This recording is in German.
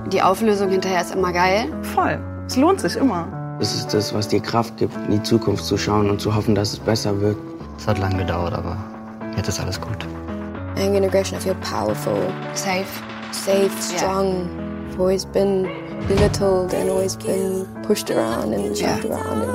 Die Auflösung hinterher ist immer geil. Voll. Es lohnt sich immer. Das ist das, was dir Kraft gibt, in die Zukunft zu schauen und zu hoffen, dass es besser wird. Es hat lange gedauert, aber jetzt ist alles gut. Angry Aggression, I feel powerful. Safe. Safe, strong. I've always been belittled and always been pushed around and shoved around.